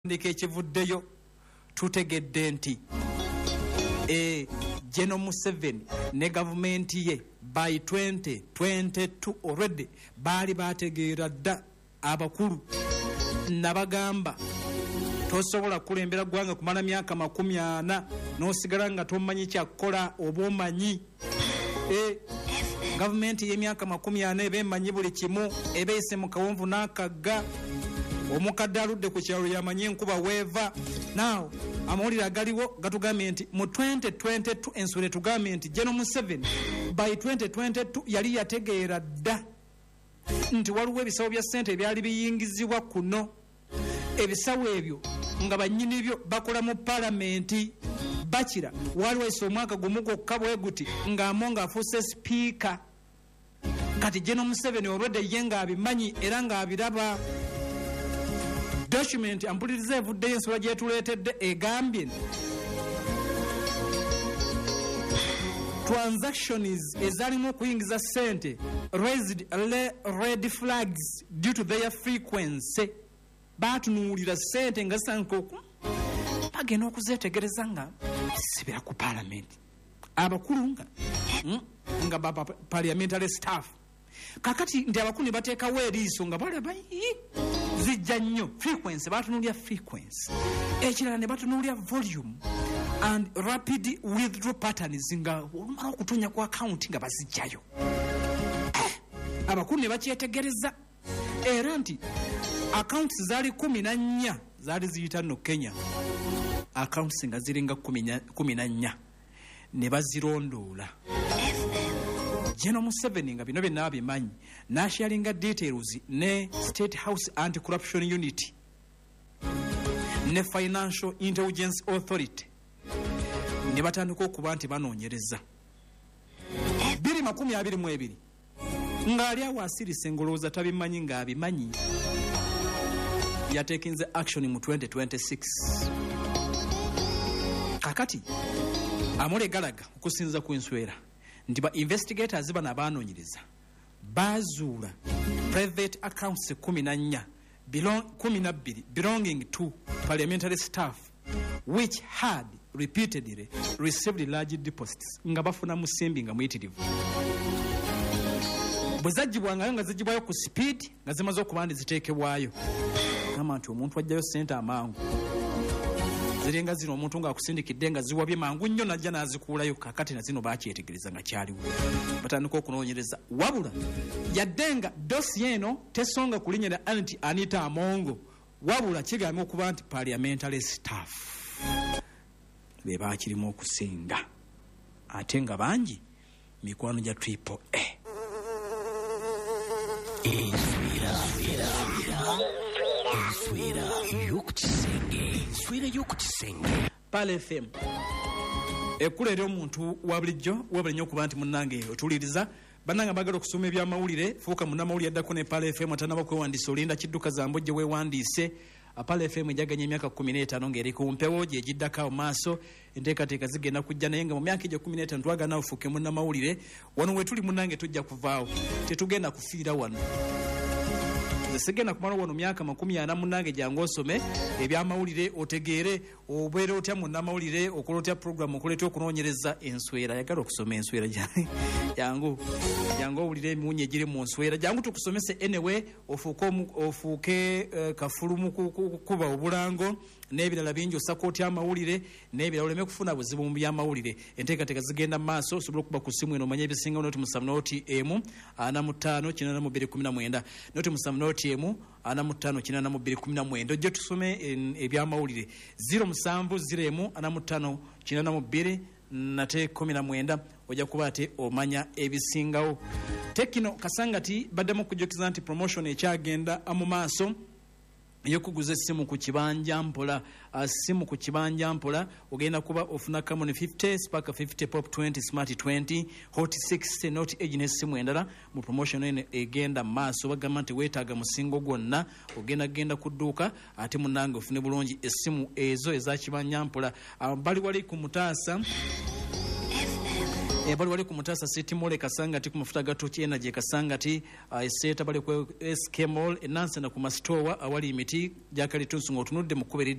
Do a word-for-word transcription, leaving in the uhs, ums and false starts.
ndike ekivuddeyo tutegedde nti e General Museveni ne gavumenti ye by twenty twenty-two already bali bategeera dda abakulu nabagamba tosobola kulembera gwanga kumala myaka makumi ana nosigala nga tomanyi kyakola oba omanyi e gavumenti y'emyaka makumi ana ebemanyi buli kimu ebeese mu kawonvu n'akagga omukadde aludde ku kyalo yamanyi enkuba weeva now amawulire agaliwo gatugambye nti mu twenty twenty-two ensure tugambye nti General Museveni by twenty twenty-two yali yategeera dda nti waliwo ebisawo bya ssente ebyali biyingizibwa kuno ebisawo ebyo nga bannyini byo bakola mu palamenti bakira waliwo ese omwaka gumu gwokka bwe guti ng'amo ng'afuuse sipiika kati General Museveni already ye ng'abimanyi era ng'abiraba document ampuliriza evuddeyo ensonga gyetuleetedde egambye transactions ezalimu okuyingiza ssente raised red flags due to their frequency baatunuulira ssente nga zisanzwe oku bagenda okuzeetegereza nga zisibira ku palamenti abakulu nga nga parliamentary staff kakati nti abakulu ne bateekawo eriiso nga balaba zijja nnyo frequency baatunuulira frequency ekirala ne batunuulira volume and rapid withdraw patterns nga olumala okutonya ku account nga bazijjayo eh, abakulu ne bakyetegereza era nti accounts zaali kumi na nnya zaali ziyita nno Kenya accounts nga ziringa kumi na nnya ne bazirondoola General Museveni nga bino byonna abimanyi nasharinga details ne State House Anti-Corruption Unit ne Financial Intelligence Authority ne batandika okuba nti banoonyereza bbiri makumi abiri mu ebiri ng'ali awo asirise ngolooza tabimanyi ng'abimanyi yatekinze action mu twenty twenty-six kakati amulegalaga okusinza ku enswera nti ba investigators bana banoonyereza bazuula private accounts kumi na nnya kumi na bbiri belonging to parliamentary staff which had repeatedly received large deposits nga bafuna musimbi nga muyitirivu bwe zagibwangayo nga zigibwayo ku speed nga zimaze okuba ndi ziteekebwayo gamba nti omuntu ajjayo ssente amangu zirenga zino omuntu ng'akusindikidde nga ziwabye mangu nnyo najja n'azikuulayo kakati na zino bakyetegereza nga kyaliwo batandika okunoonyereza wabula yadde nga dosi eno tesonga kulinyira nti Anita Amongo wabula kigambye okuba nti parliamentary staff be baakirimu okusinga ate nga bangi mikwano gya triple A enswera y'okukisenge enswera y'okukisenge Pale F M ekuleera omuntu wa bulijjo wabula nnyo okuba nti munnange otuliriza bannanga bagala okusoma ebyamawulire fuuka munnamawulire addako ne Pale F M atanaba kwewandiisa olinda kidduka zambojje weewandiise Pale F M ejaganya emyaka kumi n'etaano ng'eri ku mpewo gye giddako mu maaso enteekateeka zigenda kujja naye nga mu myaka egyo kumi n'etaano twagala ofuuke munnamawulire wano we tuli munnange tujja kuvaawo tetugenda kufiira wano sigenda kumala wano myaka makumi ana munnange jangu osome ebyamawulire otegeere obeera otya munnamawulire okola otya program okoleta okunoonyereza enswera yagala okusoma enswera jangu jangu owulire emiwunyi egiri mu nswera jangu tukusomese anyway ofuuke ofuuke uh, kafulumu kuba obulango n'ebirala bingi osaka otya amawulire n'ebirala oleme kufuna buzibu mu byamawulire enteekateeka zigenda mu maaso osobola okuba ku simu eno omanye ebisinga noti musamu noti emu ana mu ttaano kinaana mu bbiri kumi na mwenda noti musamu noti emu ana mu ttaano kinaana mu bbiri kumi na mwenda ojje tusome ebyamawulire ziro musanvu ziro emu ana mu ttaano kinaana mu bbiri nate kumi na mwenda ojja kuba ate omanya ebisingawo Tekino Kasangati baddemu okujjukiza nti promotion ekyagenda mu maaso yokuguza essimu ku kibanja mpola simu ku kibanja mpola ogenda kuba ofuna Camon fifty Spark fifty Pop twenty Smart twenty Hot sixty Note Edge n'essimu endala mu promotion ene egenda maaso bagamba nti weetaaga musingo gwonna ogenda genda ku dduuka ate munnange ofune bulungi essimu ezo eza kibanja mpola bali wali ku Mutaasa ebali wali ku Mutasa City Mall Kasangati ku mafuta ga Tochi Energy Kasangati eseta bali ku S K Mall enanse na ku mastowa awali imiti jakali tunsu ngotunudde mu kuberidde